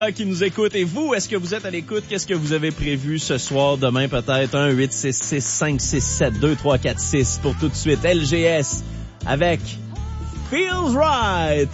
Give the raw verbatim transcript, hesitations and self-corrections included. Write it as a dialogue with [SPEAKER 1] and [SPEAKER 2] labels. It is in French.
[SPEAKER 1] qui nous écoute. Et vous, est-ce que vous êtes à l'écoute? Qu'est-ce que vous avez prévu ce soir, demain peut-être? un huit six six cinq six sept deux trois quatre six pour tout de suite. L G S avec Feels Right.